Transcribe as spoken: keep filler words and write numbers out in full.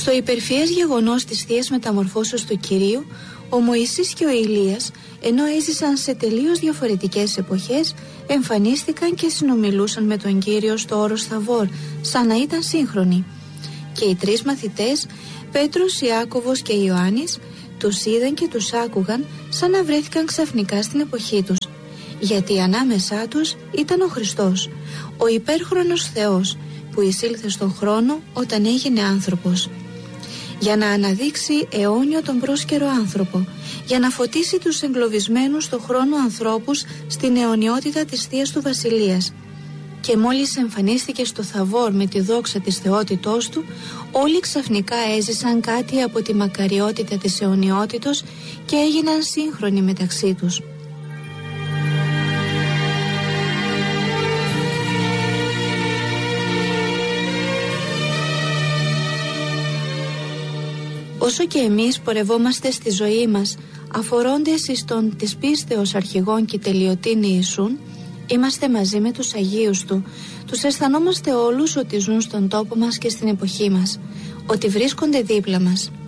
Στο υπερφυές γεγονός της Θείας Μεταμορφώσεως του Κυρίου, ο Μωυσής και ο Ηλίας, ενώ έζησαν σε τελείως διαφορετικές εποχές, εμφανίστηκαν και συνομιλούσαν με τον Κύριο στο όρος Θαβόρ, σαν να ήταν σύγχρονοι. Και οι τρεις μαθητές, Πέτρος, Ιάκωβος και Ιωάννης, τους είδαν και τους άκουγαν σαν να βρέθηκαν ξαφνικά στην εποχή τους, γιατί ανάμεσά τους ήταν ο Χριστός, ο υπέρχρονος Θεός, που εισήλθε στον χρόνο όταν έγινε άνθρωπος, για να αναδείξει αιώνιο τον πρόσκαιρο άνθρωπο, για να φωτίσει τους εγκλωβισμένους στο χρόνο ανθρώπους στην αιωνιότητα της Θείας του Βασιλείας. Και μόλις εμφανίστηκε στο Θαβόρ με τη δόξα της θεότητός του, όλοι ξαφνικά έζησαν κάτι από τη μακαριότητα της αιωνιότητος και έγιναν σύγχρονοι μεταξύ τους. Όσο και εμείς πορευόμαστε στη ζωή μας αφορώντες εις τον της πίστεως αρχηγών και τελειωτήν Ιησούν, είμαστε μαζί με τους Αγίους Του, τους αισθανόμαστε όλους ότι ζουν στον τόπο μας και στην εποχή μας, ότι βρίσκονται δίπλα μας.